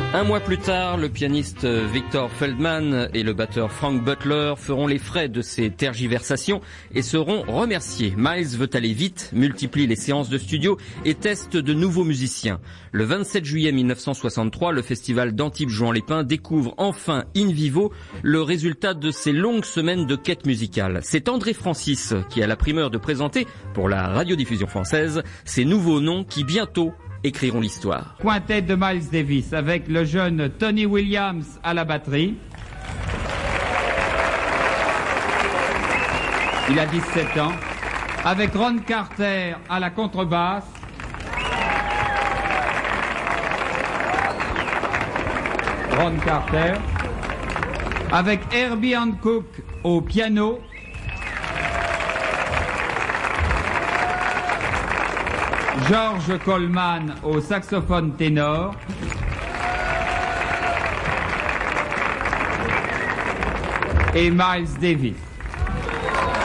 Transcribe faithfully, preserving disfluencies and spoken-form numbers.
Un mois plus tard, le pianiste Victor Feldman et le batteur Frank Butler feront les frais de ces tergiversations et seront remerciés. Miles veut aller vite, multiplie les séances de studio et teste de nouveaux musiciens. Le vingt-sept juillet mille neuf cent soixante-trois, le festival d'Antibes-Juan-les-Pins découvre enfin in vivo le résultat de ces longues semaines de quête musicale. C'est André Francis qui a la primeur de présenter, pour la radiodiffusion française, ces nouveaux noms qui bientôt écriront l'histoire. Quintet de Miles Davis avec le jeune Tony Williams à la batterie. Il a dix-sept ans. Avec Ron Carter à la contrebasse. Ron Carter. Avec Herbie Hancock au piano. George Coleman au saxophone ténor. Et Miles Davis.